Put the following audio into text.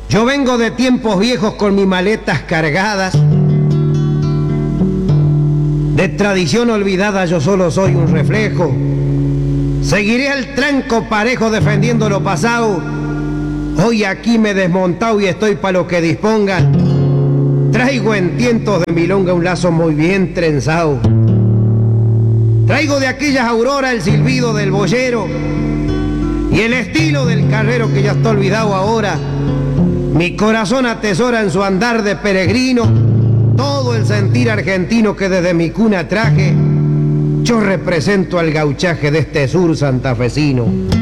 Yo vengo de tiempos viejos con mis maletas cargadas. De tradición olvidada yo solo soy un reflejo. Seguiré al tranco parejo defendiendo lo pasado. Hoy aquí me he desmontado y estoy pa' lo que dispongan. Traigo en tientos de milonga un lazo muy bien trenzado. Traigo de aquellas auroras el silbido del boyero y el estilo del carrero que ya está olvidado ahora. Mi corazón atesora en su andar de peregrino todo el sentir argentino que desde mi cuna traje. Yo represento al gauchaje de este sur santafesino.